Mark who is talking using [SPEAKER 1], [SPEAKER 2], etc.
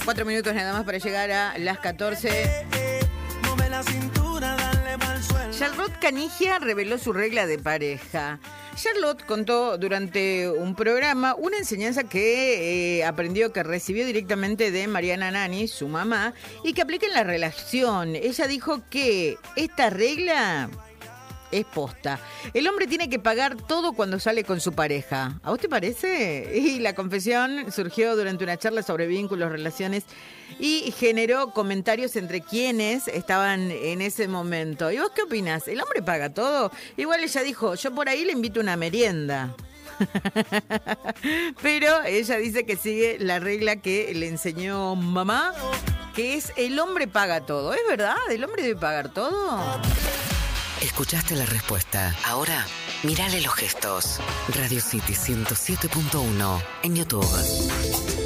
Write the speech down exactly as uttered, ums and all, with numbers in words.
[SPEAKER 1] Cuatro minutos nada más para llegar a las catorce. Charlotte Canigia reveló su regla de pareja. Charlotte contó durante un programa una enseñanza que eh, aprendió, que recibió directamente de Mariana Nani, su mamá, y que aplica en la relación. Ella dijo que esta regla es posta. El hombre tiene que pagar todo cuando sale con su pareja. ¿A vos te parece? Y la confesión surgió durante una charla sobre vínculos, relaciones, y generó comentarios entre quienes estaban en ese momento. ¿Y vos qué opinás? ¿El hombre paga todo? Igual ella dijo, yo por ahí le invito una merienda. Pero ella dice que sigue la regla que le enseñó mamá, que es el hombre paga todo. ¿Es verdad? ¿El hombre debe pagar todo?
[SPEAKER 2] Escuchaste la respuesta. Ahora, mírale los gestos. Radio City ciento siete punto uno en YouTube.